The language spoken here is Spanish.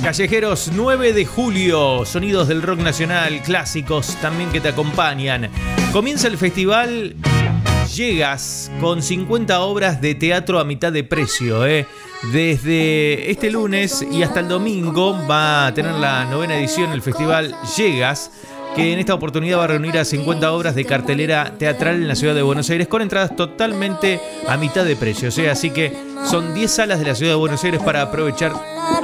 Callejeros 9 de julio, sonidos del rock nacional, clásicos también que te acompañan. Comienza el festival Llegas con 50 obras de teatro a mitad de precio. Desde este lunes y hasta el domingo va a tener la 9ª edición el festival Llegas, que en esta oportunidad va a reunir a 50 obras de cartelera teatral en la ciudad de Buenos Aires con entradas totalmente a mitad de precio. Así que son 10 salas de la ciudad de Buenos Aires para aprovechar